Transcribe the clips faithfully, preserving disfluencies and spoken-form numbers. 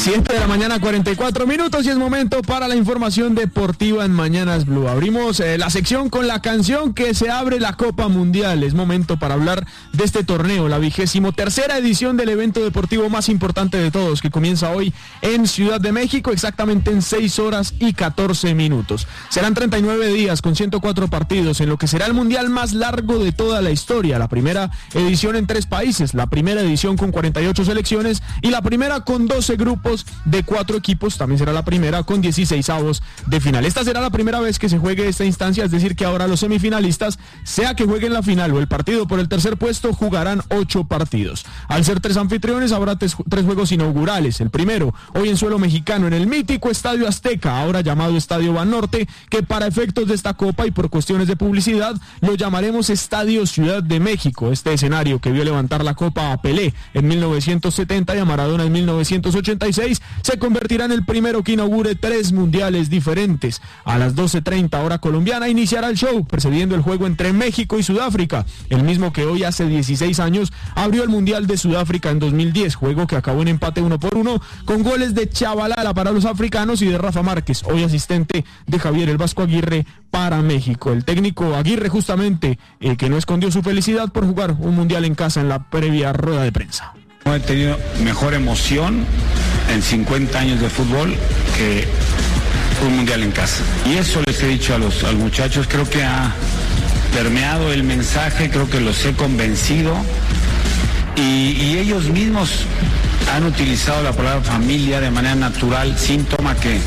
siete de la mañana, cuarenta y cuatro minutos, y es momento para la información deportiva en Mañanas Blue. Abrimos eh, la sección con la canción que se abre la Copa Mundial. Es momento para hablar de este torneo, la vigésimo tercera edición del evento deportivo más importante de todos, que comienza hoy en Ciudad de México, exactamente en seis horas y catorce minutos. Serán treinta y nueve días con ciento cuatro partidos en lo que será el mundial más largo de toda la historia. La primera edición en tres países, la primera edición con cuarenta y ocho selecciones y la primera con doce grupos de cuatro equipos. También será la primera con dieciséis avos de final. Esta será la primera vez que se juegue esta instancia, es decir que ahora los semifinalistas, sea que jueguen la final o el partido por el tercer puesto, jugarán ocho partidos. Al ser tres anfitriones habrá tres, tres juegos inaugurales. El primero, hoy en suelo mexicano, en el mítico Estadio Azteca, ahora llamado Estadio Banorte, que para efectos de esta copa y por cuestiones de publicidad lo llamaremos Estadio Ciudad de México. Este escenario que vio levantar la copa a Pelé en mil novecientos setenta y a Maradona en mil novecientos ochenta y seis se convertirá en el primero que inaugure tres mundiales diferentes. A las doce treinta hora colombiana iniciará el show, precediendo el juego entre México y Sudáfrica, el mismo que hoy hace dieciséis años abrió el Mundial de Sudáfrica en dos mil diez, juego que acabó en empate uno por uno, con goles de Chabalala para los africanos y de Rafa Márquez, hoy asistente de Javier el Vasco Aguirre para México. El técnico Aguirre justamente, eh, que no escondió su felicidad por jugar un mundial en casa en la previa rueda de prensa. No he tenido mejor emoción en cincuenta años de fútbol que un mundial en casa. Y eso les he dicho a los, a los muchachos, creo que ha permeado el mensaje, creo que los he convencido y, y ellos mismos han utilizado la palabra familia de manera natural, síntoma que,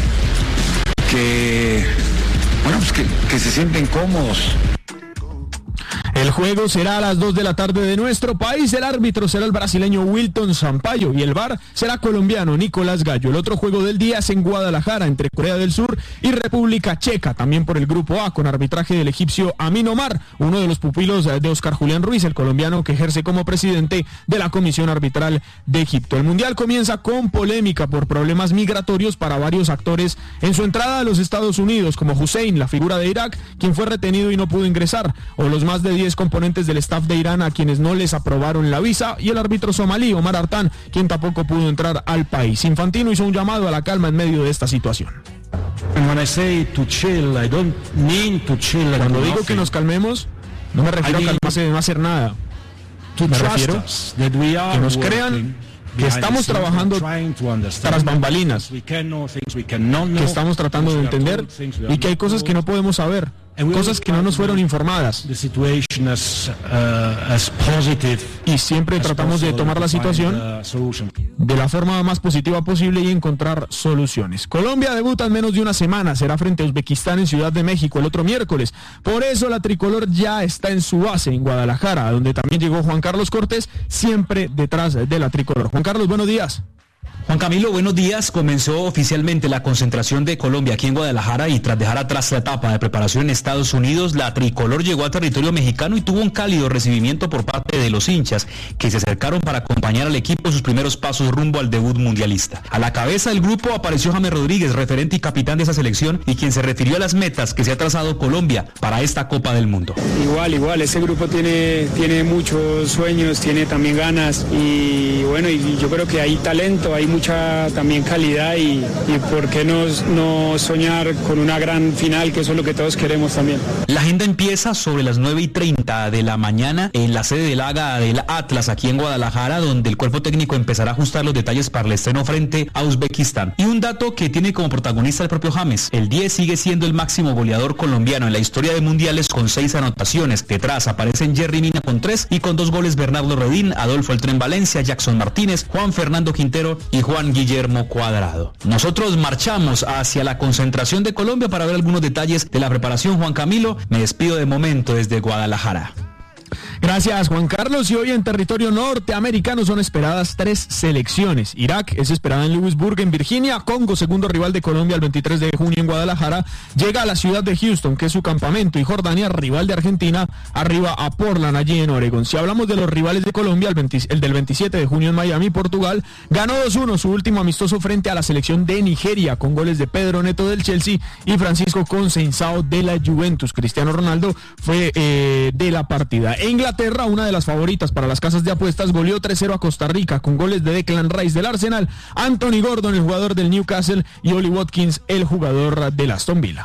que bueno, pues que, que se sienten cómodos. El juego será a las dos de la tarde de nuestro país. El árbitro será el brasileño Wilton Sampaio y el V A R será colombiano Nicolás Gallo. El otro juego del día es en Guadalajara entre Corea del Sur y República Checa, también por el grupo A, con arbitraje del egipcio Amin Omar, uno de los pupilos de Oscar Julián Ruiz, el colombiano que ejerce como presidente de la Comisión Arbitral de Egipto. El mundial comienza con polémica por problemas migratorios para varios actores en su entrada a los Estados Unidos, como Hussein, la figura de Irak, quien fue retenido y no pudo ingresar, o los más de diez componentes del staff de Irán a quienes no les aprobaron la visa, y el árbitro somalí Omar Artan, quien tampoco pudo entrar al país. Infantino hizo un llamado a la calma en medio de esta situación. Cuando digo que nos calmemos, no me refiero a calmarse de no hacer nada. Me refiero que nos crean que estamos trabajando tras bambalinas, que estamos tratando de entender y que hay cosas que no podemos saber, cosas que no nos fueron informadas, y siempre tratamos de tomar la situación de la forma más positiva posible y encontrar soluciones. Colombia debuta en menos de una semana, será frente a Uzbekistán en Ciudad de México el otro miércoles. Por eso la tricolor ya está en su base en Guadalajara, donde también llegó Juan Carlos Cortés, siempre detrás de la tricolor. Juan Carlos, buenos días. Juan Camilo, buenos días. Comenzó oficialmente la concentración de Colombia aquí en Guadalajara y tras dejar atrás la etapa de preparación en Estados Unidos, la tricolor llegó a territorio mexicano y tuvo un cálido recibimiento por parte de los hinchas que se acercaron para acompañar al equipo en sus primeros pasos rumbo al debut mundialista. A la cabeza del grupo apareció James Rodríguez, referente y capitán de esa selección, y quien se refirió a las metas que se ha trazado Colombia para esta Copa del Mundo. Igual, igual, ese grupo tiene, tiene muchos sueños, tiene también ganas y bueno, y yo creo que hay talento, hay mucha también calidad y, y por qué no, no soñar con una gran final, que eso es lo que todos queremos también. La agenda empieza sobre las nueve y treinta de la mañana en la sede del AGA del Atlas aquí en Guadalajara, donde el cuerpo técnico empezará a ajustar los detalles para el estreno frente a Uzbekistán. Y un dato que tiene como protagonista el propio James: el diez sigue siendo el máximo goleador colombiano en la historia de mundiales con seis anotaciones. Detrás aparecen Jerry Mina con tres y con dos goles Bernardo Redín, Adolfo El Tren Valencia, Jackson Martínez, Juan Fernando Quintero y Juan Guillermo Cuadrado. Nosotros marchamos hacia la concentración de Colombia para ver algunos detalles de la preparación. Juan Camilo, me despido de momento desde Guadalajara. Gracias, Juan Carlos. Y hoy en territorio norteamericano son esperadas tres selecciones. Irak es esperada en Lewisburg, en Virginia. Congo, segundo rival de Colombia el veintitrés de junio en Guadalajara, llega a la ciudad de Houston, que es su campamento. Y Jordania, rival de Argentina, arriba a Portland, allí en Oregon. Si hablamos de los rivales de Colombia, el, veinte, el del veintisiete de junio en Miami, Portugal, ganó dos uno su último amistoso frente a la selección de Nigeria, con goles de Pedro Neto del Chelsea y Francisco Conceição de la Juventus. Cristiano Ronaldo fue eh, de la partida. En Inglaterra Inglaterra, una de las favoritas para las casas de apuestas, goleó tres cero a Costa Rica con goles de Declan Rice del Arsenal, Anthony Gordon, el jugador del Newcastle, y Oli Watkins, el jugador del Aston Villa.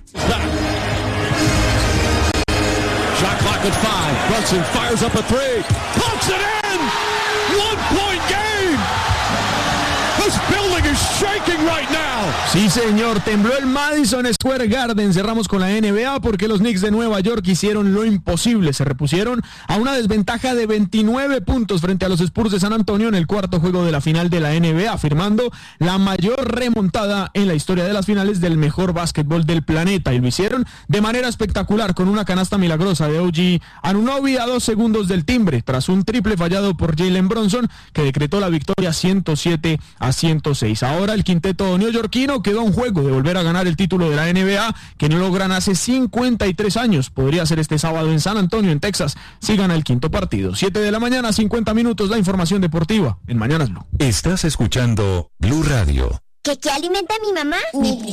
Shot clock at five. Brunson fires up a three. Pumps it in. One point game. This building is shaking right now. Sí, señor, tembló el Madison Square Garden. Cerramos con la N B A porque los Knicks de Nueva York hicieron lo imposible. Se repusieron a una desventaja de veintinueve puntos frente a los Spurs de San Antonio en el cuarto juego de la final de la N B A, firmando la mayor remontada en la historia de las finales del mejor básquetbol del planeta. Y lo hicieron de manera espectacular con una canasta milagrosa de O G Anunoby a dos segundos del timbre, tras un triple fallado por Jalen Brunson, que decretó la victoria ciento siete a ciento seis. Ahora el quinteto neoyorquino quedó a un juego de volver a ganar el título de la N B A, que no logran hace cincuenta y tres años. Podría ser este sábado en San Antonio, en Texas, si gana el quinto partido. siete de la mañana, cincuenta minutos, la información deportiva en Mañanas Blue. Estás escuchando Blue Radio. ¿Qué, qué alimenta a mi mamá? Mi